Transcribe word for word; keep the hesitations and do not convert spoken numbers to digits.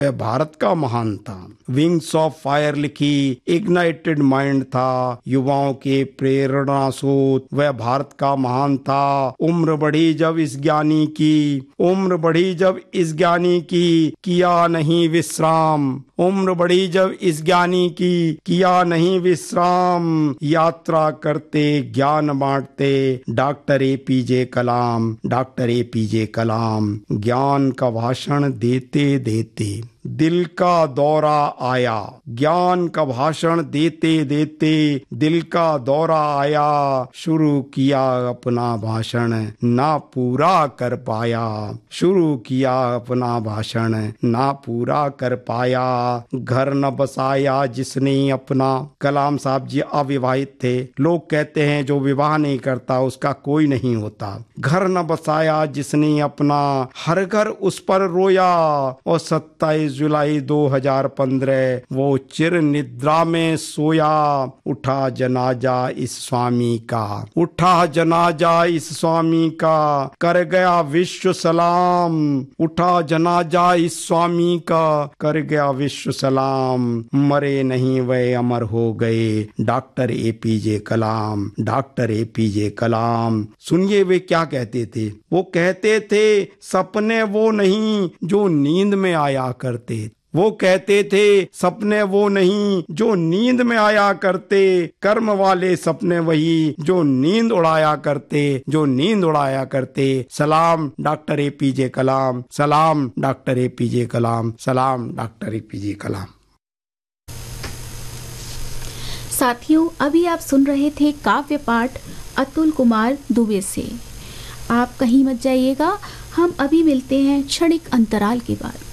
वह भारत का महान था। विंग्स ऑफ फायर लिखी, इग्नाइटेड माइंड था, युवाओं के प्रेरणा स्रोत, वह भारत का महान था। उम्र बढ़ी जब इस ज्ञानी की, उम्र बढ़ी जब इस ज्ञानी की, किया नहीं विश्राम। उम्र बढ़ी जब इस ज्ञानी की, किया नहीं विश्राम। यात्रा करते ज्ञान बांटते, डॉक्टर एपीजे कलाम, डॉक्टर एपीजे कलाम। ज्ञान का भाषण देते देते दिल का दौरा आया, ज्ञान का भाषण देते देते दिल का दौरा आया। शुरू किया अपना भाषण, ना पूरा कर पाया, शुरू किया अपना भाषण, ना पूरा कर पाया। घर न बसाया जिसने अपना, कलाम साहब जी अविवाहित थे। लोग कहते हैं जो विवाह नहीं करता उसका कोई नहीं होता। घर न बसाया जिसने अपना, हर घर उस पर रोया। और सत्ताईस जुलाई दो हज़ार पंद्रह वो चिर निद्रा में सोया। उठा जनाजा इस स्वामी का, उठा जनाजा इस स्वामी का, कर गया विश्व सलाम। उठा जनाजा इस स्वामी का, कर गया विश्व सलाम। मरे नहीं वे अमर हो गए, डॉक्टर एपीजे कलाम, डॉक्टर एपीजे कलाम। सुनिए वे क्या कहते थे। वो कहते थे सपने वो नहीं जो नींद में आया करते। वो कहते थे सपने वो नहीं जो नींद में आया करते, कर्म वाले सपने वही जो नींद उड़ाया करते, जो नींद उड़ाया करते। सलाम डॉक्टर एपीजे कलाम, सलाम डॉक्टर एपीजे कलाम, सलाम डॉक्टर एपीजे कलाम। साथियों, अभी आप सुन रहे थे काव्य पाठ अतुल कुमार दुबे से। आप कहीं मत जाइएगा, हम अभी मिलते हैं क्षणिक अंतराल के बाद।